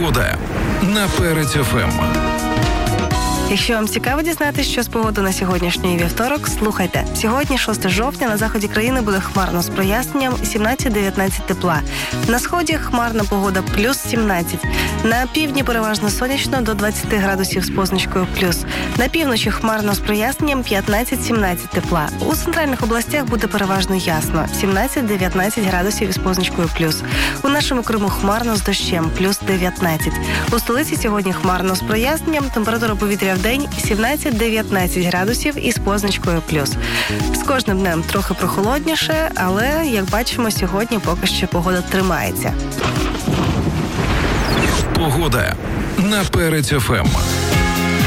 Погода на Перець ФМ. Якщо вам цікаво дізнатися, що з погодою на сьогоднішній вівторок, слухайте. Сьогодні, 6 жовтня, на заході країни буде хмарно з проясненням 17-19 тепла. На сході хмарна погода плюс 17. На півдні переважно сонячно до 20 градусів з позначкою плюс. На півночі хмарно з проясненням 15-17 тепла. У центральних областях буде переважно ясно 17-19 градусів із позначкою плюс. У нашому Криму хмарно з дощем плюс 19. У столиці сьогодні хмарно з проясненням, температура повітря в день 17-19 градусів із позначкою плюс. З кожним днем трохи прохолодніше, але, як бачимо, сьогодні поки що погода тримається. Погода на Перець ФМ.